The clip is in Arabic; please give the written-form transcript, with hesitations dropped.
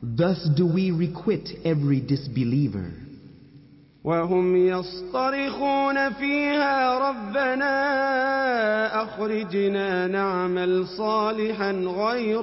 Thus do we requite every disbeliever. وهم يصطرخون فيها ربنا أخرجنا نعمل صالحا غير